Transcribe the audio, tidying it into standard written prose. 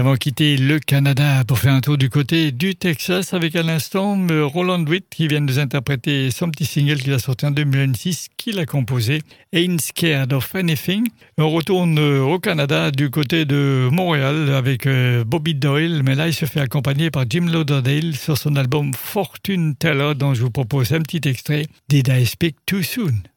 avons quitté le Canada pour faire un tour du côté du Texas avec à l'instant Roland Witt qui vient de nous interpréter son petit single qu'il a sorti en 2006, qu'il a composé, Ain't Scared of Anything. On retourne au Canada du côté de Montréal avec Bobby Doyle, mais là il se fait accompagner par Jim Lauderdale sur son album Fortune Teller dont je vous propose un petit extrait, Did I Speak Too Soon?